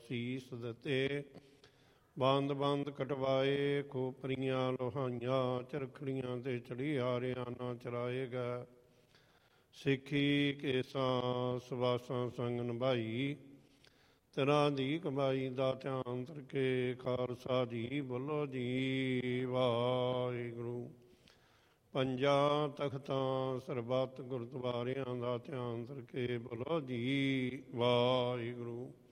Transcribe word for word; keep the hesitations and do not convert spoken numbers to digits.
ਸੀਸ ਦਿੱਤੇ। ਬੰਦ ਬੰਦ ਕਟਵਾਏ, ਖੋਪਰੀਆਂ ਲੋਹਾਈਆਂ, ਚਰਖੜੀਆਂ ਤੇ ਚੜੀ ਹਾਰਿਆਂ ਨਾ ਚਰਾਏਗਾ। ਸਿੱਖੀ ਕੇਸਾਂ ਸਵਾਸਾਂ ਸੰਗ ਨਿਭਾਈ, ਤੇਰਾ ਦੀ ਕਮਾਈ ਦਾ ਧਿਆਨ ਤਰਕੇ। ਖਾਲਸਾ ਜੀ ਬੋਲੋ ਜੀ ਵਾਹਿਗੁਰੂ। ਪੰਜਾਂ ਤਖਤਾਂ ਸਰਬੱਤ ਗੁਰਦੁਆਰਿਆਂ ਦਾ ਧਿਆਨ ਤਰਕੇ। ਬੋਲੋ ਜੀ ਵਾਹਿਗੁਰੂ।